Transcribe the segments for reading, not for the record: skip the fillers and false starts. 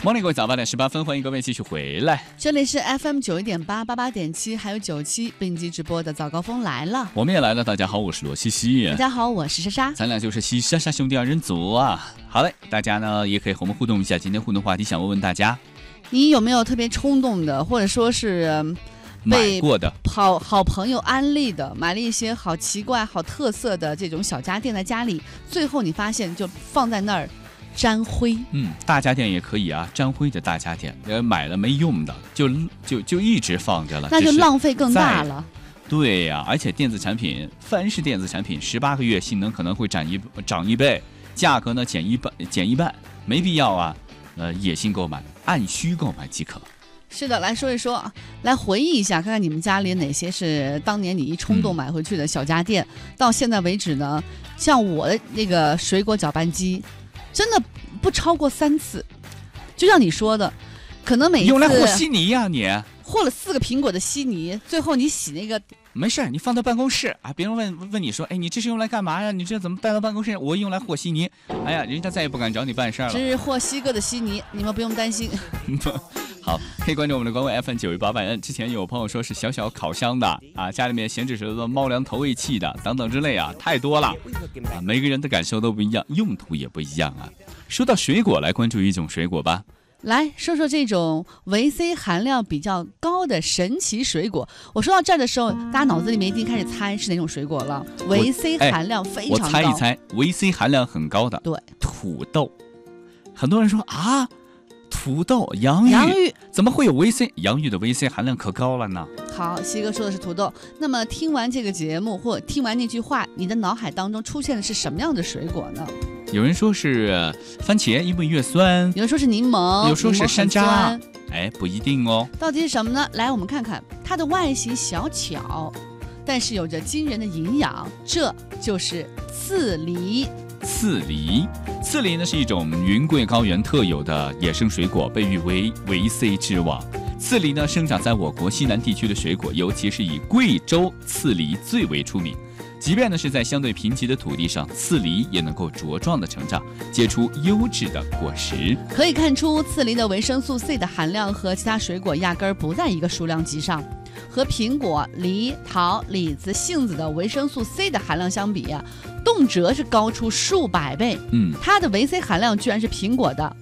Morning， 各位早8点18分，欢迎各位继续回来。 这里是 FM 91.8、88.7，还有97并机直播的早高峰来了， 我们也来了。大家好，我是罗西西。 大家好，我是莎莎。 咱俩就是西莎莎兄弟二人组啊。好嘞，大家呢也可以和我们互动一下。今天互动话题想问问大家， 你有没有特别冲动的，或者说是买过的好朋友安利的，买了一些好奇怪、好特色的这种小家电在家里，最后你发现就放在那儿。沾灰， 大家电也可以啊，沾灰的大家电，买了没用的，就一直放着了， 那就浪费更大了。 对呀，而且电子产品，凡是电子产品，18个月性能可能会涨一倍，价格呢减一半，没必要啊，野性购买，按需购买即可。 是的，来说一说，来回忆一下，看看你们家里哪些是当年你一冲动买回去的小家电，到现在为止呢，像我的那个水果搅拌机。真的不超过3次，就像你说的，可能每一次用来和稀泥呀，你和了4个苹果的稀泥，最后你洗那个没事，你放到办公室啊，别人问你说，哎，你这是用来干嘛呀？你这怎么带到办公室？我用来和稀泥。哎呀，人家再也不敢找你办事了。 是和稀个的稀泥，你们不用担心。 好，可以关注我们的官微 FM91800。之前有朋友说是小小烤箱的啊，家里面闲置着的猫粮投喂器的等等之类啊，太多了啊，每个人的感受都不一样，用途也不一样啊。说到水果，来关注一种水果吧。 来说说这种维 C 含量比较高的神奇水果。我说到这儿的时候，大家脑子里面一定开始猜是哪种水果了。维 C 含量非常高。 我猜一猜，维 C 含量很高的， 对， 土豆。很多人说啊，土豆、洋芋怎么会有维 C？ 洋芋的维 C 含量可高了呢。 好，西哥说的是土豆。那么听完这个节目或听完那句话，你的脑海当中出现的是什么样的水果呢？ 有人说是番茄，因为越酸； 有人说是柠檬， 有人说是山楂，哎，不一定哦。 到底是什么呢？来，我们看看它的外形小巧，但是有着惊人的营养，这就是刺梨。刺梨呢是一种云贵高原特有的野生水果，被誉为维 C 之王。刺梨呢生长在我国西南地区的水果，尤其是以贵州刺梨最为出名。即便呢是在相对贫瘠的土地上，刺梨也能够茁壮的成长，结出优质的果实。 可以看出，刺梨的维生素 C 的含量和其他水果压根儿不在一个数量级上。和苹果、梨、桃、李子、杏子的维生素 C 的含量相比啊，动辄是高出数百倍。它的维 C 含量居然是苹果的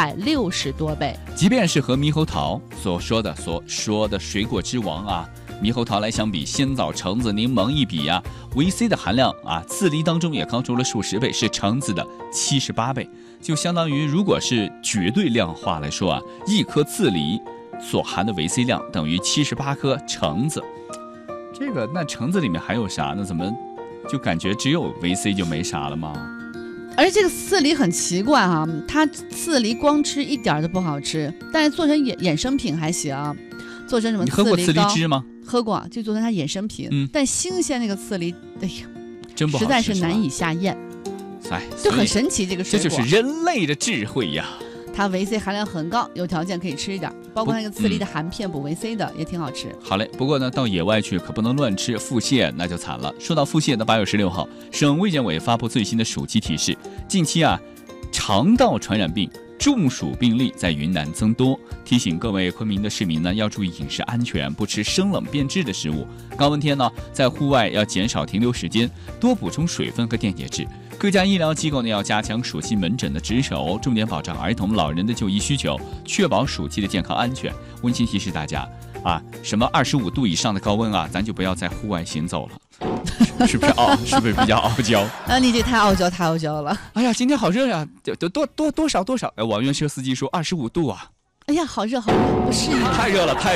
860多倍。 即便是和猕猴桃所说的水果之王啊，猕猴桃来相比，鲜枣、橙子、柠檬一比啊，维 C 的含量啊，刺梨当中也高出了数十倍，是橙子的78倍，就相当于如果是绝对量化来说啊，一颗刺梨所含的维 C 量等于78颗橙子。这个那橙子里面还有啥呢？怎么就感觉只有维 C 就没啥了吗？ 而这个刺梨很奇怪哈，它刺梨光吃一点都不好吃，但是做成衍生品还行，做成什么刺梨膏？ 你喝过刺梨汁吗？ 喝过，就做成它衍生品。但新鲜那个刺梨，哎呀， 真不好吃， 实在是难以下咽。就很神奇这个水果， 这就是人类的智慧呀。 它维 C 含量很高，有条件可以吃一点，包括那个刺梨的含片补维 C 的也挺好吃。 好嘞，不过呢，到野外去可不能乱吃，腹泻那就惨了。说到腹泻的8月16号，省卫健委发布最新的暑期提示，近期啊，肠道传染病中暑病例在云南增多，提醒各位昆明的市民呢要注意饮食安全，不吃生冷变质的食物。高温天呢，在户外要减少停留时间，多补充水分和电解质。各家医疗机构呢要加强暑期门诊的值守，重点保障儿童、老人的就医需求，确保暑期的健康安全。温馨提示大家啊，什么25度以上的高温啊，咱就不要在户外行走了。是不是是不是比较傲娇？ 你这太傲娇了。 哎呀，今天好热呀，多少？哎，网约车司机说25度啊。 哎呀，好热，不适应。 太热了。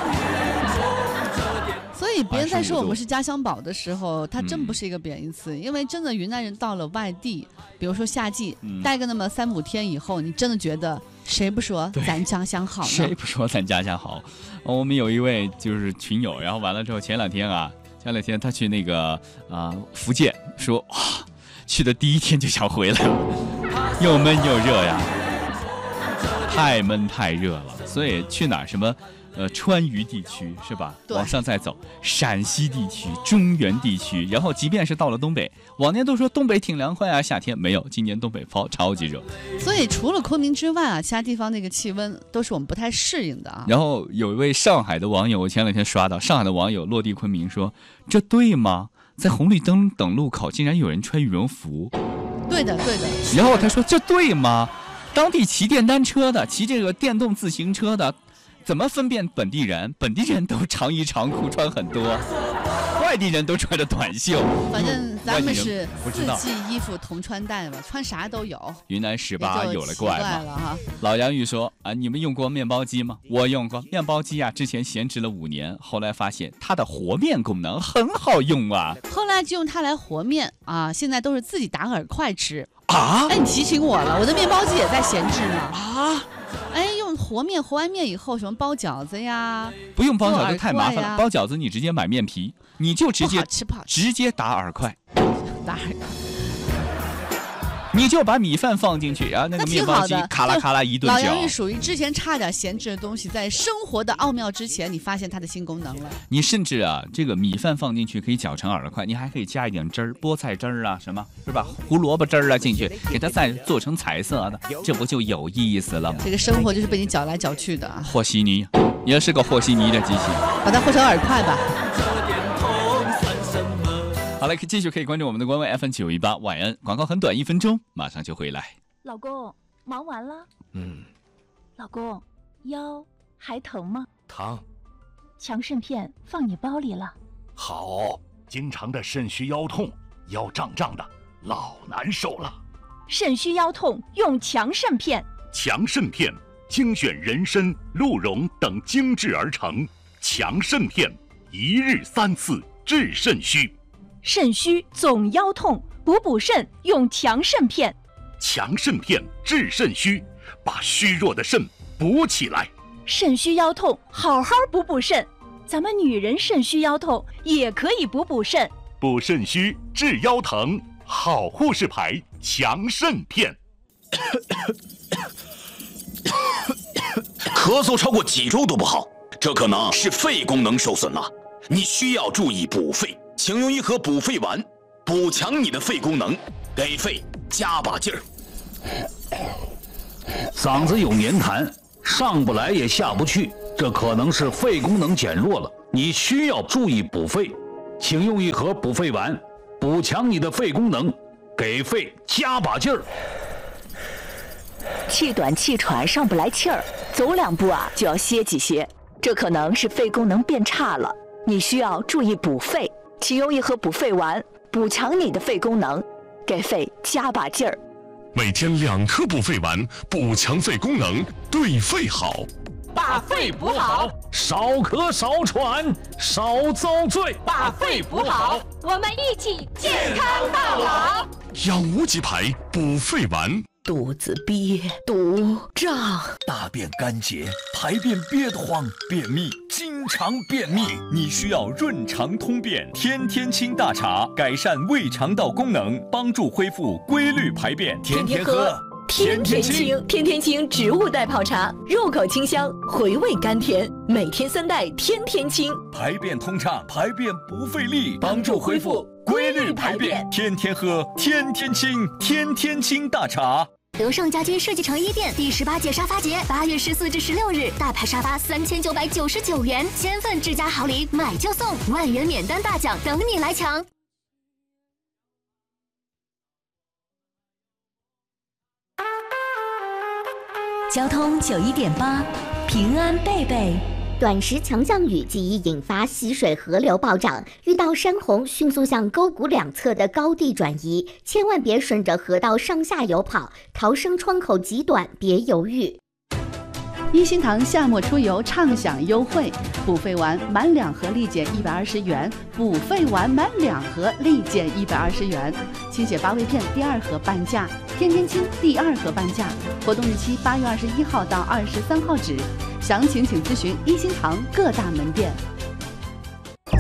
所以别人在说我们是家乡宝的时候，它真不是一个贬义词，因为真的云南人到了外地，比如说夏季，待个那么3、5天以后，你真的觉得谁不说咱家乡好呢？ 谁不说咱家乡好？我们有一位就是群友，然后完了之后前两天他去那个福建，说哇，去的第1天就想回来了，又闷又热呀，太闷太热了。所以去哪儿什么川渝地区是吧？ 对， 往上再走，陕西地区、中原地区，然后即便是到了东北，往年都说东北挺凉快啊，夏天没有，今年东北超级热。 所以除了昆明之外啊，其他地方那个气温都是我们不太适应的啊。 然后有一位上海的网友，我前两天刷到，上海的网友落地昆明说：“这对吗？在红绿灯等路口，竟然有人穿羽绒服。” 对的。 然后他说：“这对吗？当地骑电单车的，骑这个电动自行车的。”怎么分辨本地人？本地人都长衣长裤穿很多，外地人都穿着短袖。 反正咱们是四季衣服同穿戴嘛，穿啥都有。 云南18有了怪了哈。 老杨玉说啊，你们用过面包机吗？我用过面包机啊，之前闲置了5年，后来发现它的和面功能很好用啊， 后来就用它来和面啊，现在都是自己打饵块吃啊。 哎，你提醒我了，我的面包机也在闲置呢啊。 哎，用和面，和完面以后什么包饺子呀？ 不用包饺子太麻烦了，包饺子你直接买面皮，你就直接不好吃直接打饵块， 打饵块。 你就把米饭放进去，然后那个面包机咔啦咔啦一顿搅。 老杨是属于之前差点闲置的东西，在生活的奥妙之前，你发现它的新功能了。 你甚至啊，这个米饭放进去可以搅成饵块，你还可以加一点汁儿，菠菜汁儿啊，什么是吧？胡萝卜汁儿啊进去，给它再做成彩色的，这不就有意思了吗？ 这个生活就是被你搅来搅去的啊。 和稀泥，也是个和稀泥的机器， 把它和成饵块吧。 好了，继续可以关注我们的官微 FM918晚安，广告很短，1分钟，马上就回来。 老公，忙完了？老公，腰还疼吗？ 疼。 强肾片放你包里了。 好，经常的肾虚腰痛，腰胀胀的，老难受了。 肾虚腰痛用强肾片。 强肾片精选人参、鹿茸等精制而成，强肾片1日3次治肾虚。 肾虚总腰痛，补肾用强肾片。 强肾片治肾虚，把虚弱的肾补起来。 肾虚腰痛，好好补肾。咱们女人肾虚腰痛也可以补肾。 补肾虚治腰疼，好护士牌强肾片。 咳嗽超过几周都不好，这可能是肺功能受损了，你需要注意补肺。请用一盒补肺丸，补强你的肺功能，给肺加把劲儿。 嗓子有黏痰，上不来也下不去，这可能是肺功能减弱了，你需要注意补肺。请用一盒补肺丸，补强你的肺功能，给肺加把劲儿。 气短气喘上不来气儿，走2步啊就要歇几歇，这可能是肺功能变差了，你需要注意补肺。请用一盒补肺丸，补强你的肺功能，给肺加把劲儿。 每天2颗补肺丸，补强肺功能，对肺好。 把肺补好， 少咳少喘少遭罪。 把肺补好，我们一起健康到老。 养无极牌补肺丸。 肚子憋、堵、胀， 大便干结，排便憋得慌，便秘，经常便秘，你需要润肠通便天天清大茶，改善胃肠道功能，帮助恢复规律排便，天天喝。 天天清，天天清植物代泡茶，入口清香，回味甘甜，每天3袋，天天清， 排便通畅，排便不费力，帮助恢复规律排便，天天喝，天天清，天天清大茶。 德胜家居设计城1店第18届沙发节8月14至16日，大牌沙发3999元，1000份智家好礼，买就送，10000元免单大奖等你来抢。 交通91.8，平安贝贝。 短时强降雨极易引发溪水河流暴涨，遇到山洪迅速向沟谷两侧的高地转移，千万别顺着河道上下游跑，逃生窗口极短，别犹豫。 一心堂夏末出游畅享优惠，补肺丸满2盒立减120元，补肺丸满2盒立减120元，清血八味片第2盒半价，天天清第2盒半价，活动日期8月21号到23号止，详情请咨询一心堂各大门店。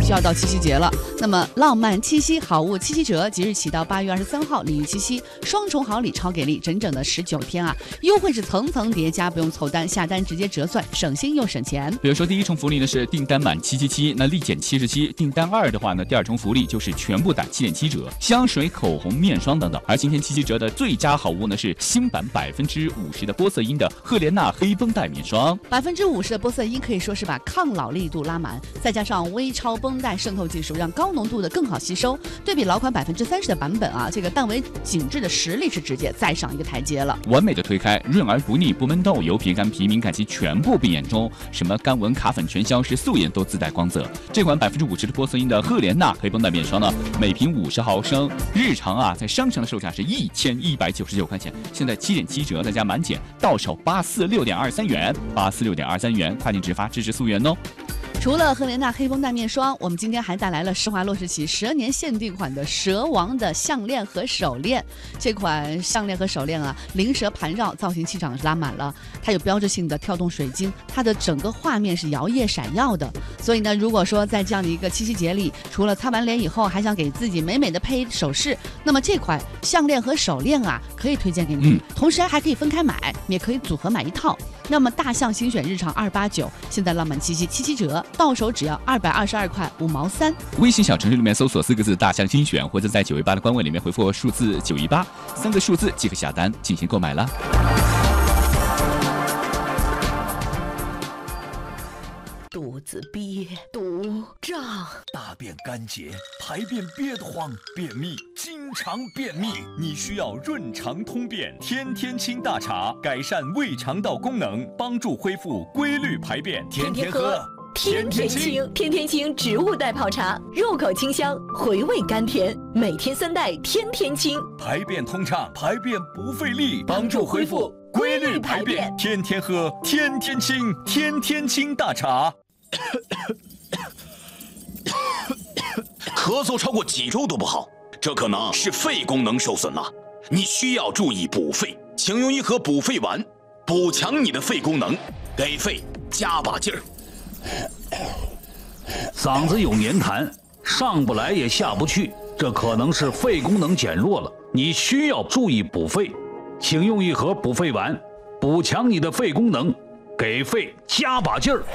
就要到七夕节了。那么浪漫七夕好物七夕折即日起到8月23号，礼遇七夕，双重好礼超给力，整整的19天啊！优惠是层层叠加，不用凑单，下单直接折算，省心又省钱。 比如说第一重福利呢是订单满777，那立减77；订单2的话呢，第二重福利就是全部打7.7折，香水、口红、面霜等等。而今天七夕折的最佳好物呢是新版50%的玻色因的赫莲娜黑绷带面霜 ，50%的玻色因可以说是把抗老力度拉满，再加上微超绷带渗透技术，让高浓度的更好吸收。对比老款30%的版本啊，这个淡维紧致的实力是直接再上一个台阶了。 完美的推开，润而不腻，不闷痘，油皮干皮敏感期全部闭眼中，什么干纹、卡粉全消失，素颜都自带光泽。这款50%的玻色因的赫莲娜黑绷带面霜呢，每瓶50毫升，日常啊在商城的售价是1199块钱，现在7.7折，再加满减，到手846.23元，846.23元，跨境直发，支持溯源哦。 除了赫莲娜黑绷带面霜，我们今天还带来了施华洛世奇12年限定款的蛇王的项链和手链。这款项链和手链啊，灵蛇盘绕，造型气场是拉满了。它有标志性的跳动水晶，它的整个画面是摇曳闪耀的。所以呢，如果说在这样的一个七夕节里，除了擦完脸以后还想给自己美美的配首饰，那么这款项链和手链啊，可以推荐给你。同时还可以分开买，也可以组合买一套。那么大象新选日常289，现在浪漫七夕7折，到手只要222块5毛3。 微信小程序里面搜索4个字大象精选，或者在918的官网里面回复数字918，3个数字即可下单进行购买了。 肚子憋，肚胀， 大便干结，排便憋得慌，便秘，经常便秘，你需要润肠通便天天清大茶，改善胃肠道功能，帮助恢复规律排便，天天喝。 天天清，天天清植物代泡茶，入口清香，回味甘甜，每天3袋，天天清， 排便通畅，排便不费力，帮助恢复规律排便，天天喝，天天清，天天清大茶。 咳嗽超过几周都不好，这可能是肺功能受损了，你需要注意补肺，请用一盒补肺丸，补强你的肺功能，给肺加把劲儿。 嗓子有黏痰，上不来也下不去，这可能是肺功能减弱了，你需要注意补肺，请用一盒补肺丸，补强你的肺功能，给肺加把劲儿。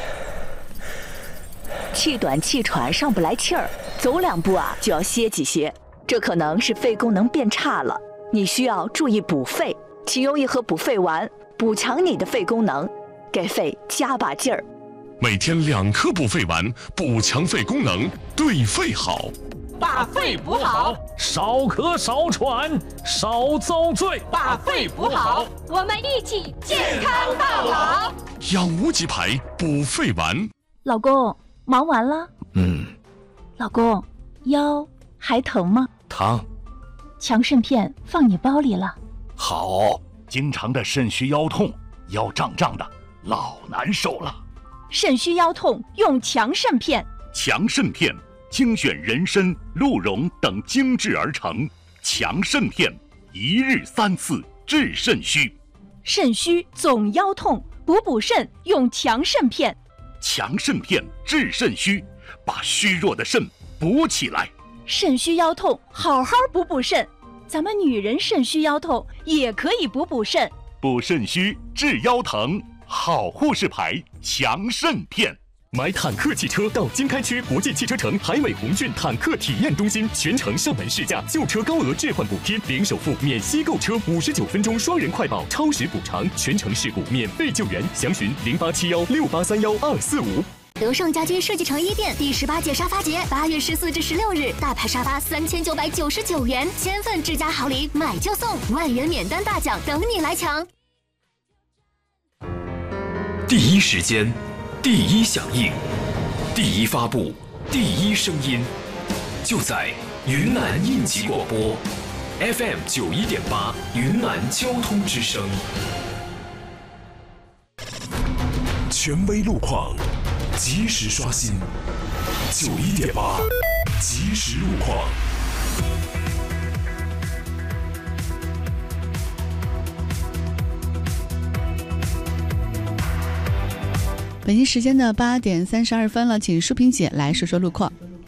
气短气喘，上不来气儿，走2步啊就要歇几歇，这可能是肺功能变差了，你需要注意补肺，请用一盒补肺丸，补强你的肺功能，给肺加把劲儿。 每天2颗补肺丸，补强肺功能，对肺好。 把肺补好， 少咳少喘，少遭罪。 把肺补好，我们一起健康到老。 养无极牌补肺丸。 老公，忙完了？老公，腰还疼吗？ 疼。 强肾片放你包里了。 好，经常的肾虚腰痛，腰胀胀的，老难受了。 肾虚腰痛用强肾片。 强肾片精选人参、鹿茸等精制而成，强肾片1日3次治肾虚。 肾虚总腰痛，补肾用强肾片。 强肾片治肾虚，把虚弱的肾补起来。 肾虚腰痛，好好补肾。咱们女人肾虚腰痛也可以补肾。 补肾虚治腰疼，好护士牌强肾片。 买坦克汽车到经开区国际汽车城海美宏骏坦克体验中心，全程上门试驾，旧车高额置换补贴，零首付免息购车，59分钟双人快报，超时补偿，全程事故免费救援。详询087168312245。 德胜家居设计城1店第18届沙发节8月14至16日，大牌沙发3999元，千份智家好礼，买就送，10000元免单大奖等你来抢。 第一时间，第一响应，第一发布，第一声音，就在云南应急广播 FM 91.8云南交通之声。 权威路况，及时刷新91.8即时路况。 北京时间的8点32分了，请淑萍姐来说说路况。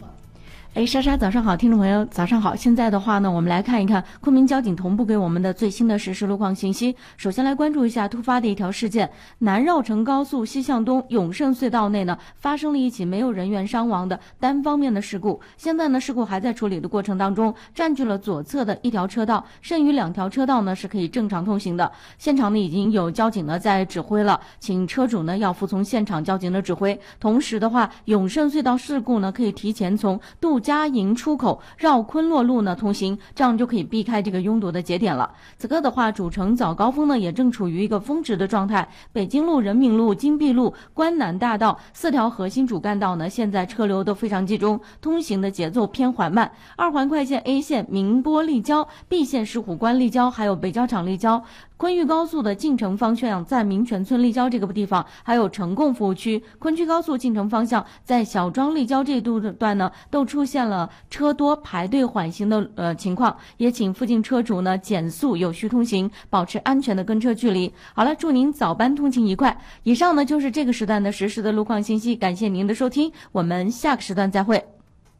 莎莎早上好，听众朋友早上好。现在的话呢，我们来看一看昆明交警同步给我们的最新的实时路况信息。首先来关注一下突发的一条事件，南绕城高速西向东永胜隧道内呢发生了一起没有人员伤亡的单方面的事故。现在呢事故还在处理的过程当中，占据了左侧的一条车道，剩余2条车道呢是可以正常通行的。现场呢已经有交警呢在指挥了，请车主呢要服从现场交警的指挥。同时的话，永胜隧道事故呢可以提前从杜家营出口绕昆洛路呢通行，这样就可以避开这个拥堵的节点了。此刻的话，主城早高峰呢也正处于一个峰值的状态，北京路、人民路、金碧路、关南大道4条核心主干道呢现在车流都非常集中，通行的节奏偏缓慢。2环快线 A 线宁波立交、B 线石虎关立交还有北交场立交，昆豫高速的进城方向在民权村立交这个地方，还有呈贡服务区。昆区高速进城方向在小庄立交这一段呢都出现了车多排队缓行的情况，也请附近车主呢减速有序通行，保持安全的跟车距离。好了，祝您早班通勤愉快。以上呢就是这个时段的实时的路况信息，感谢您的收听，我们下个时段再会。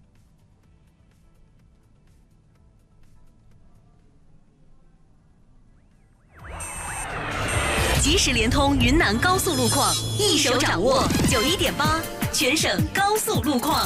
即时联通云南高速路况，一手掌握91.8全省高速路况。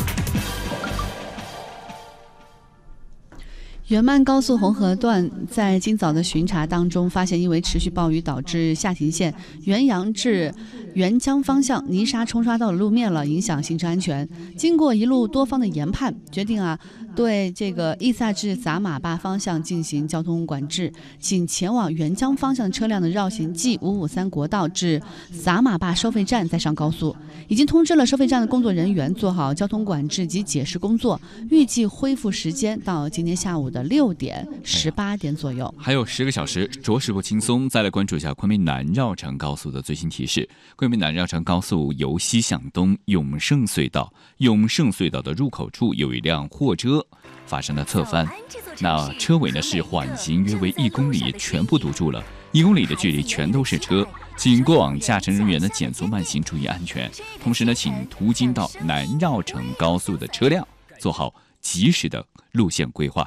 原曼高速红河段在今早的巡查当中，发现因为持续暴雨导致下亭线元阳至沅江方向泥沙冲刷到了路面了，影响行车安全。经过一路多方的研判，决定对这个伊萨至撒马坝方向进行交通管制，请前往沅江方向的车辆的绕行 G553国道至撒马坝收费站再上高速。已经通知了收费站的工作人员做好交通管制及解释工作，预计恢复时间到今天下午的6点、18点左右， 还有10个小时，着实不轻松。再来关注一下昆明南绕城高速的最新提示。昆明南绕城高速由西向东永胜隧道的入口处有一辆货车发生了侧翻，那车尾呢是缓行约为1公里，全部堵住了，1公里的距离全都是车，请过往驾乘人员呢减速慢行，注意安全。同时呢，请途经到南绕城高速的车辆做好及时的路线规划。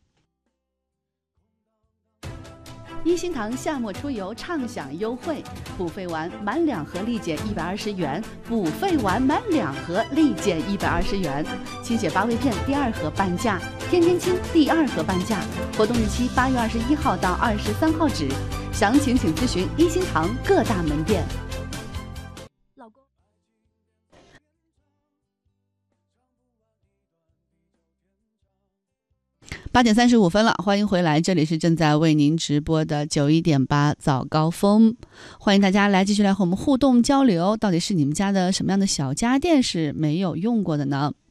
一心堂夏末出游畅享优惠，补费完满2盒立减120元，补费完满2盒立减120元。清血八味片第2盒半价，天天清第2盒半价。活动日期8月21号到23号止，详情请咨询一心堂各大门店。8点35分了，欢迎回来，这里是正在为您直播的91.8早高峰，欢迎大家继续来和我们互动交流，到底是你们家的什么样的小家电是没有用过的呢？